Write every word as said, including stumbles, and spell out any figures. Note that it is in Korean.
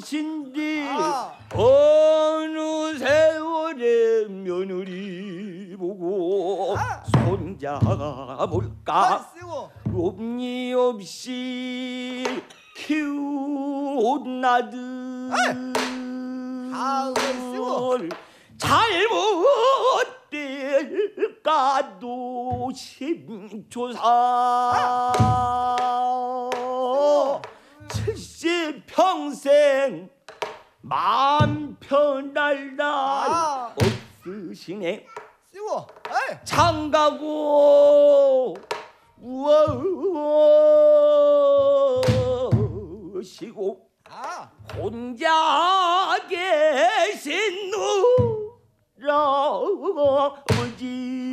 계신디 아. 어느 세월에 며느리 보고 아. 손자 볼까 쓰고 없니 없이 키우나들 쓰고 잘못될까도 심초사 칠십 평생 마음 편할 날 아. 없으시네 쓰고 에이 장가고 우시고 아 혼자 계신 누라 아버지